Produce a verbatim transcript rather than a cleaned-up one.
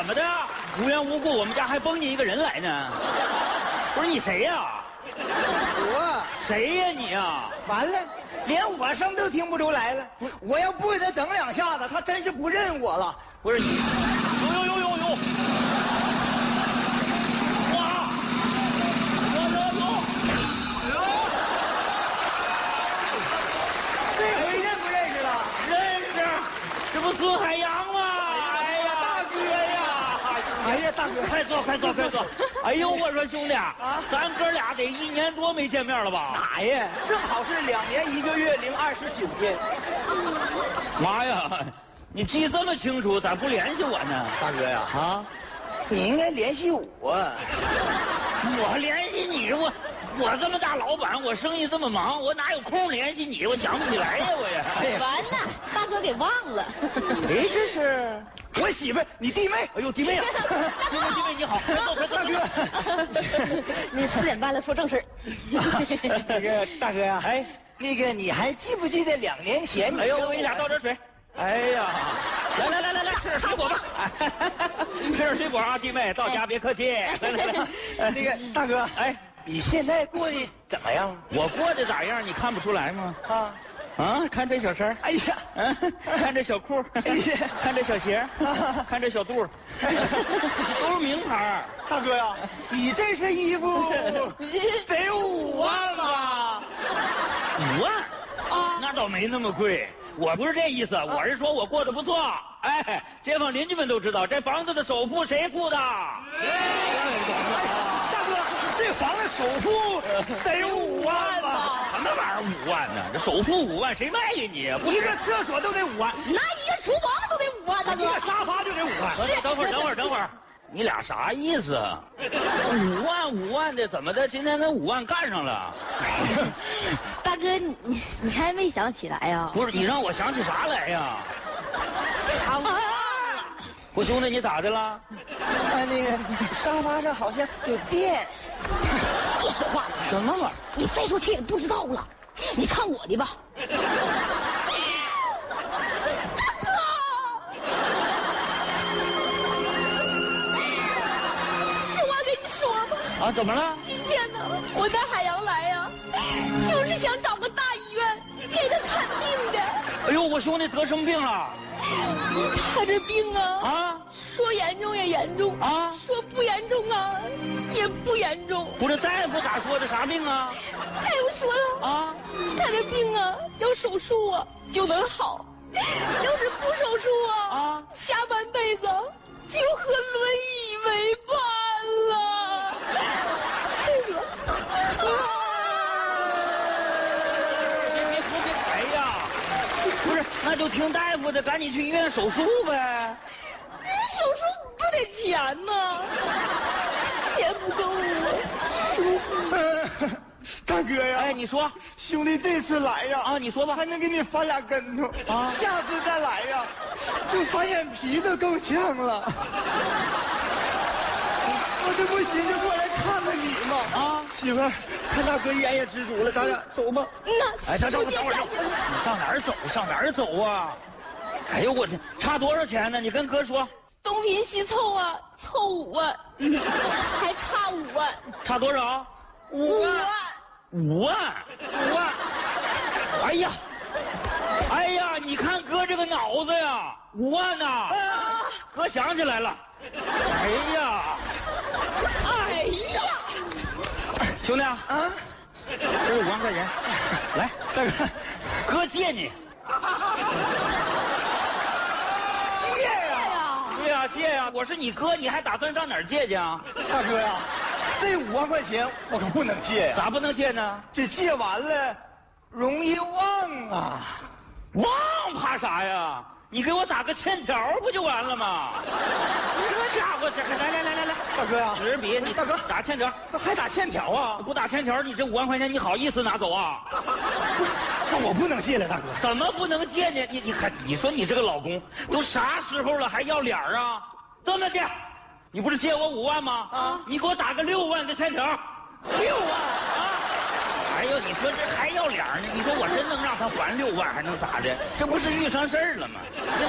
怎么的？无缘无故我们家还蹦进一个人来呢？不是你谁呀、啊？ 我谁呀你呀？ 完了，连我声都听不出来了。我要不给他整两下子，他真是不认我了。 不是你，呦呦呦呦呦！哇！呦呦呦！ 这回认不认识了？ 认识，这不孙海洋吗？ 哎呀，大哥呀！哎呀，大哥， 快坐，快坐，快坐！哎呦，我说兄弟啊，咱哥俩得一年多没见面了吧？ 哪呀？正好是两年一个月零二十九天。 妈呀，你记这么清楚，咋不联系我呢？ 大哥呀， 啊， 你应该联系我。 我联系你，我我这么大老板，我生意这么忙，我哪有空联系你？我想不起来呀，我也。 完了，大哥给忘了。 谁这是？ 我媳妇儿，你弟妹。 哎呦，弟妹啊！弟妹，弟妹你好，快坐，快坐， 大哥。 你四点半了，说正事儿。 那个大哥呀， 哎， 那个你还记不记得两年前？ 哎呦，我给你俩倒点水。哎呀，来来来来来，吃点水果吧。吃点水果啊，弟妹，到家别客气。来来来， 那个大哥， 哎， 你现在过得怎么样？ 我过得咋样？你看不出来吗？ 啊。 啊，看这小衫， 哎呀， 嗯，看这小裤， 哎呀， 看这小鞋，看这小肚，都是名牌。 大哥呀，你这身衣服得有五万吧？ 五万？啊，那倒没那么贵。我不是这意思，我是说我过得不错。哎，街坊邻居们都知道，这房子的首付谁付的？ 大哥，这房子首付得有五万吧？ 什么玩意儿五万呢？这首付五万谁卖给你啊？ 一个厕所都得五万， 那一个厨房都得五万，大哥。 一个沙发就得五万。 等会儿，等会儿，等会儿，你俩啥意思？五万五万的，怎么的？今天跟五万干上了？ 大哥，你你你还没想起来呀？ 不是，你让我想起啥来呀？ 啊！ 我兄弟，你咋的了？ 啊，那个沙发上好像有电。 别说话了， 什么玩意儿？ 你再说他也不知道了。你看我的吧。 啊，怎么了？ 今天呢，我带海洋来呀、啊，就是想找个大医院给他看病的。 哎呦，我兄弟得什么病了？ 他这病啊，啊，说严重也严重啊，说不严重啊，也不严重。 不是大夫咋说的？啥病啊？ 大夫说了啊，他这病啊，要手术啊就能好，要是不手术啊，啊，下半辈子就和轮椅为伴了。这个， 别别哭别哎呀！不是，那就听大夫的，赶紧去医院手术呗。 手术不得钱吗？钱不够我。 大哥呀， 哎，你说， 兄弟这次来呀， 啊，你说吧， 还能给你翻俩跟头啊， 下次再来呀，就翻眼皮都够呛了。我这不寻思过来看看你吗？啊，媳妇儿，看大哥眼也知足了，咱俩走吧。 那哎，等等会儿，等会儿，等会儿，你上哪儿走？上哪儿走啊？哎呦，我这差多少钱呢？你跟哥说。 东拼西凑啊，凑五万，还差五万。 差多少？ 五万。 五万。 五万。 哎呀，哎呀，你看哥这个脑子呀，五万呐！啊，哥想起来了。哎呀， 哎呀， 兄弟啊，啊，这是五万块钱，来，大哥，哥借你。 借呀？ 对呀，借呀！我是你哥，你还打算上哪儿借去啊？ 大哥呀，这五万块钱我可不能借呀！ 咋不能借呢？ 这借完了，容易忘啊！ 忘怕啥呀？你给我打个欠条不就完了吗？这家伙，这来来来来来， 大哥呀， 纸笔，你大哥打欠条， 还打欠条啊？ 不打欠条，你这五万块钱你好意思拿走啊？ 那我不能借了，大哥。 怎么不能借呢？你你看，你说你这个老公都啥时候了还要脸啊？这么的，你不是借我五万吗？啊，你给我打个六万的欠条。六万啊！哎呦，你说这还要脸呢？你说我真能让他还六万，还能咋的？这不是遇上事儿了吗？这